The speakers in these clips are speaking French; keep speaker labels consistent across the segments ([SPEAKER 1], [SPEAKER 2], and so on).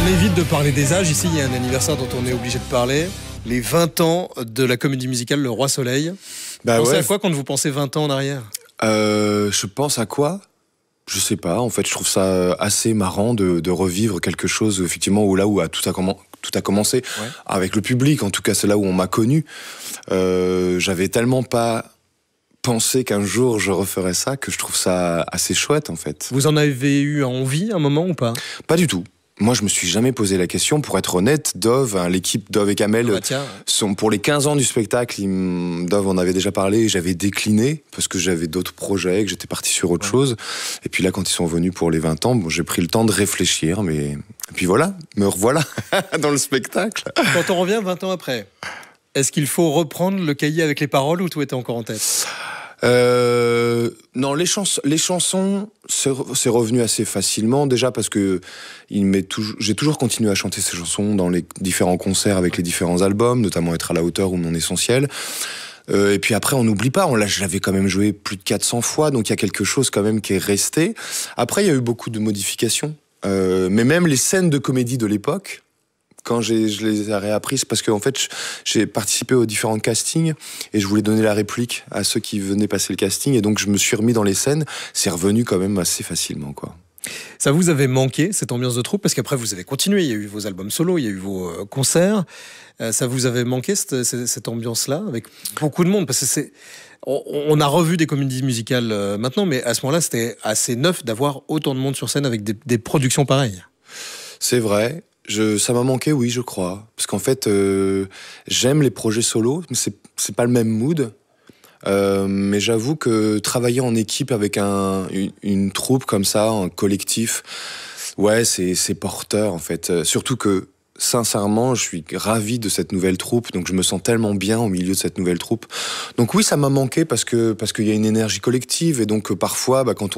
[SPEAKER 1] On évite de parler des âges. Ici, il y a un anniversaire dont on est obligé de parler. Les 20 ans de la comédie musicale Le Roi Soleil. Vous pensez à quoi quand vous pensez 20 ans en arrière ?
[SPEAKER 2] Je pense à quoi ? Je sais pas. En fait, je trouve ça assez marrant de revivre quelque chose, effectivement, où tout a commencé. Ouais. Avec le public. En tout cas, c'est là où on m'a connu. J'avais tellement pas pensé qu'un jour je referais ça que je trouve ça assez chouette, en fait.
[SPEAKER 1] Vous en avez eu envie un moment ou pas ?
[SPEAKER 2] Pas du tout. Moi, je me suis jamais posé la question. Pour être honnête, Dove, l'équipe Dove et Kamel, sont pour les 15 ans du spectacle. Dove en avait déjà parlé. J'avais décliné parce que j'avais d'autres projets, que j'étais parti sur autre chose. Et puis là, quand ils sont venus pour les 20 ans, j'ai pris le temps de réfléchir. Et puis voilà, me revoilà dans le spectacle.
[SPEAKER 1] Quand on revient 20 ans après, est-ce qu'il faut reprendre le cahier avec les paroles ou tout était encore en tête ?
[SPEAKER 2] Non, les chansons, c'est revenu assez facilement, déjà parce que j'ai toujours continué à chanter ces chansons dans les différents concerts avec les différents albums, notamment Être à la hauteur ou Non essentiel. Et puis après, on n'oublie pas, je l'avais quand même joué plus de 400 fois, donc il y a quelque chose quand même qui est resté. Après, il y a eu beaucoup de modifications, mais même les scènes de comédie de l'époque, quand je les ai réapprises, parce qu'en fait, j'ai participé aux différents castings et je voulais donner la réplique à ceux qui venaient passer le casting. Et donc, je me suis remis dans les scènes. C'est revenu quand même assez facilement, quoi.
[SPEAKER 1] Ça vous avait manqué, cette ambiance de troupe ? Parce qu'après, vous avez continué. Il y a eu vos albums solo, il y a eu vos concerts. Ça vous avait manqué, cette ambiance-là, avec beaucoup de monde ? Parce que on a revu des comédies musicales maintenant, mais à ce moment-là, c'était assez neuf d'avoir autant de monde sur scène avec des productions pareilles.
[SPEAKER 2] C'est vrai. Ça m'a manqué, oui, je crois. Parce qu'en fait, j'aime les projets solo, mais c'est pas le même mood. Mais j'avoue que travailler en équipe avec une troupe comme ça, un collectif, ouais, c'est porteur, en fait. Surtout que, sincèrement, je suis ravi de cette nouvelle troupe, donc je me sens tellement bien au milieu de cette nouvelle troupe. Donc oui, ça m'a manqué parce qu'il y a une énergie collective, et donc parfois, quand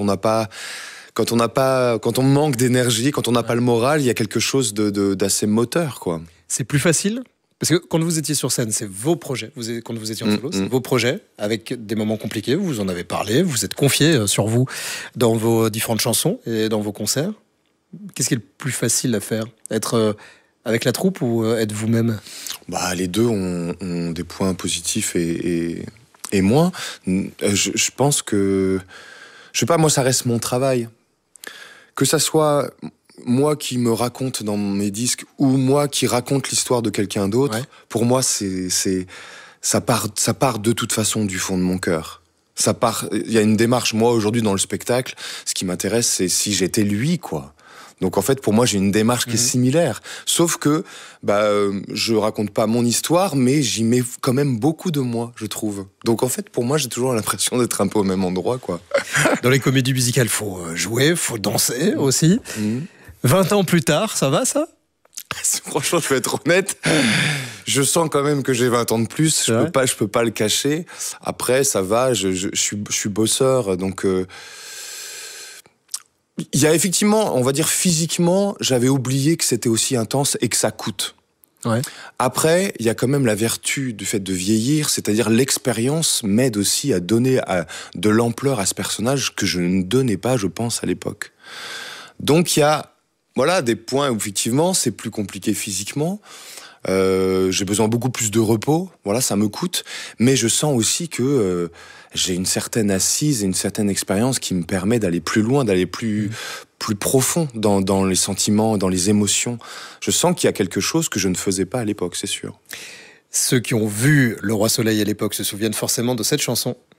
[SPEAKER 2] on manque d'énergie, quand on n'a pas le moral, il y a quelque chose d'assez moteur, quoi.
[SPEAKER 1] C'est plus facile ? Parce que quand vous étiez sur scène, c'est vos projets. Quand vous étiez en solo, c'est vos projets, avec des moments compliqués. Vous en avez parlé, vous êtes confié sur vous dans vos différentes chansons et dans vos concerts. Qu'est-ce qui est le plus facile à faire ? Être avec la troupe ou être vous-même ?
[SPEAKER 2] Les deux ont des points positifs et moins. Je pense que... Je sais pas, moi, ça reste mon travail. Que ça soit moi qui me raconte dans mes disques ou moi qui raconte l'histoire de quelqu'un d'autre, pour moi, ça part de toute façon du fond de mon cœur. Il y a une démarche, moi, aujourd'hui, dans le spectacle, ce qui m'intéresse, c'est si j'étais lui, quoi. Donc en fait, pour moi, j'ai une démarche qui est similaire. Sauf que je raconte pas mon histoire, mais j'y mets quand même beaucoup de moi, je trouve. Donc en fait, pour moi, j'ai toujours l'impression d'être un peu au même endroit, quoi.
[SPEAKER 1] Dans les comédies musicales, faut jouer, faut danser aussi. 20 ans plus tard, ça va, ça ?
[SPEAKER 2] Franchement, je vais être honnête. Je sens quand même que j'ai 20 ans de plus. Je peux pas le cacher. Après, ça va. Je suis bosseur, donc. Il y a effectivement, on va dire physiquement, j'avais oublié que c'était aussi intense et que ça coûte. Ouais. Après, il y a quand même la vertu du fait de vieillir, c'est-à-dire l'expérience m'aide aussi à donner de l'ampleur à ce personnage que je ne donnais pas, je pense, à l'époque. Donc il y a des points où effectivement c'est plus compliqué physiquement. J'ai besoin beaucoup plus de repos, ça me coûte, mais je sens aussi que j'ai une certaine assise et une certaine expérience qui me permet d'aller plus loin, d'aller plus profond dans les sentiments, dans les émotions. Je sens qu'il y a quelque chose que je ne faisais pas à l'époque, c'est sûr.
[SPEAKER 1] Ceux qui ont vu Le Roi Soleil à l'époque se souviennent forcément de cette chanson